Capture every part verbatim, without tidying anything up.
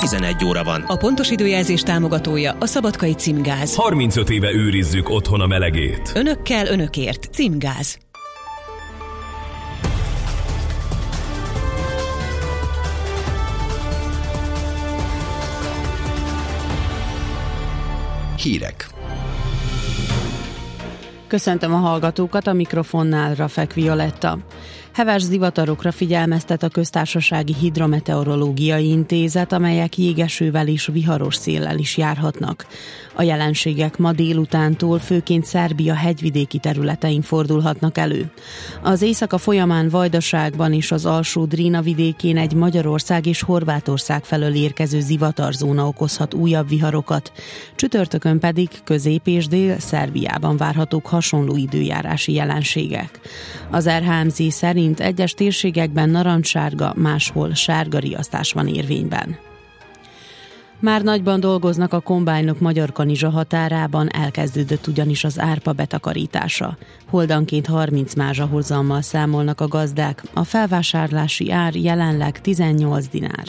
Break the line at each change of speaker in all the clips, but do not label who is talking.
tizenegy óra van.
A pontos időjelzés támogatója a Szabadkai Címgáz.
harmincöt éve őrizzük otthon a melegét.
Önökkel, önökért. Címgáz.
Hírek.
Köszöntöm a hallgatókat, a mikrofonnál Rafek Violetta. Heves zivatarokra figyelmeztet a Köztársasági Hidrometeorológiai Intézet, amelyek jégesővel és viharos széllel is járhatnak. A jelenségek ma délutántól főként Szerbia hegyvidéki területein fordulhatnak elő. Az éjszaka folyamán Vajdaságban és az alsó Drína vidékén egy Magyarország és Horvátország felől érkező zivatarzóna okozhat újabb viharokat. Csütörtökön pedig Közép- és Dél-Szerbiában várhatók hasonló időjárási jelenségek. Az er há em zé szerint egyes térségekben narancssárga, máshol sárga riasztás van érvényben. Már nagyban dolgoznak a kombájnok Magyar-Kanizsa határában, elkezdődött ugyanis az árpa betakarítása. Holdanként harminc mázsa hozammal számolnak a gazdák, a felvásárlási ár jelenleg tizennyolc dinár.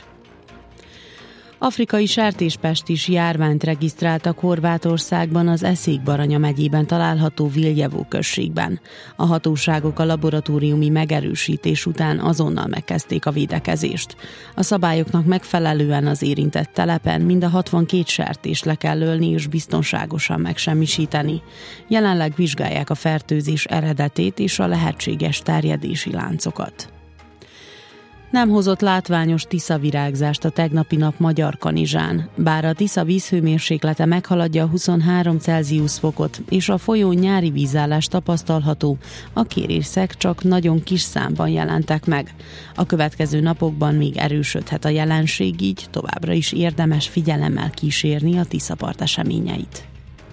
Afrikai sertéspestis járványt regisztráltak Horvátországban, az Eszék-Baranya megyében található Viljevo községben. A hatóságok a laboratóriumi megerősítés után azonnal megkezdték a védekezést. A szabályoknak megfelelően az érintett telepen mind a hatvankét sertést le kell ölni és biztonságosan megsemmisíteni. Jelenleg vizsgálják a fertőzés eredetét és a lehetséges terjedési láncokat. Nem hozott látványos Tisza-virágzást a tegnapi nap Magyar-Kanizsán. Bár a Tisza vízhőmérséklete meghaladja a huszonhárom Celsius fokot, és a folyón nyári vízállás tapasztalható, a kérészek csak nagyon kis számban jelentek meg. A következő napokban még erősödhet a jelenség, így továbbra is érdemes figyelemmel kísérni a Tiszapart eseményeit.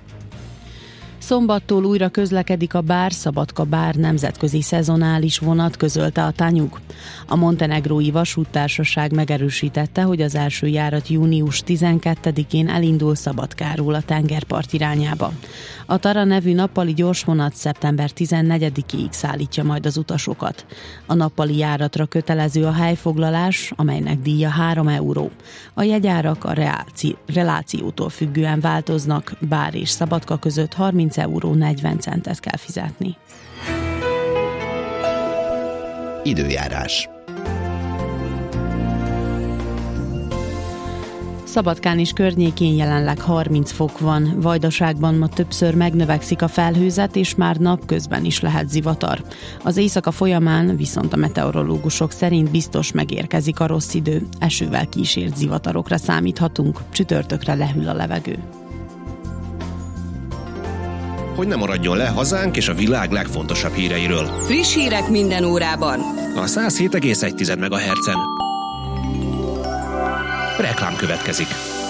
Szombattól újra közlekedik a Bár-Szabadka-Bár nemzetközi szezonális vonat, közölte a Tanyug. A montenegrói vasúttársaság megerősítette, hogy az első járat június tizenkettedikén elindul Szabadkáról a tengerpart irányába. A Tara nevű nappali gyorsvonat szeptember tizennegyedikéig szállítja majd az utasokat. A nappali járatra kötelező a helyfoglalás, amelynek díja három euró. A jegyárak a reáci, relációtól függően változnak, Bár és Szabadka között harminc euró negyven centet kell fizetni.
Időjárás.
Szabadkán és környékén jelenleg harminc fok van, Vajdaságban ma többször megnövekszik a felhőzet, és már napközben is lehet zivatar. Az éjszaka folyamán viszont a meteorológusok szerint biztos megérkezik a rossz idő, esővel kísért zivatarokra számíthatunk, csütörtökre lehűl a levegő.
Hogy ne maradjon le hazánk és a világ legfontosabb híreiről.
Friss hírek minden órában.
A száz hét egész egy megahertzen. Reklám következik.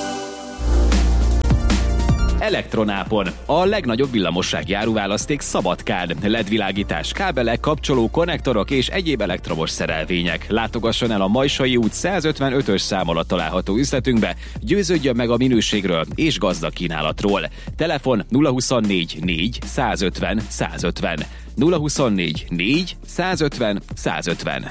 Elektronápon. A legnagyobb villamossági áruválaszték Szabadkán. el é dé világítás, kábelek, kapcsoló, konnektorok és egyéb elektromos szerelvények. Látogasson el a Majsai út százötvenötös szám alatt található üzletünkbe, győződjön meg a minőségről és gazdag kínálatról. Telefon nulla huszonnégy négy százötven százötven. nulla huszonnégy négy százötven százötven.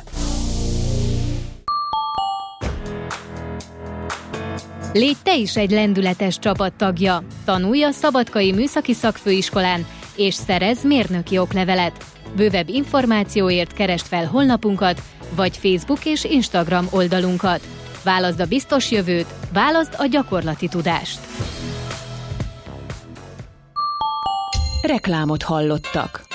Légy te is egy lendületes csapattagja. Tanulj a Szabadkai Műszaki Szakfőiskolán, és szerezz mérnöki oklevelet. Bővebb információért keresd fel honlapunkat, vagy Facebook és Instagram oldalunkat. Válaszd a biztos jövőt, válaszd a gyakorlati tudást.
Reklámot hallottak.